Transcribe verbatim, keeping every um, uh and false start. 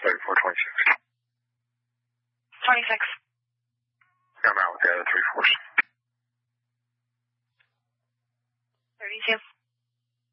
thirty-four twenty-six. twenty-six. I'm out with the other three fours. thirty-two.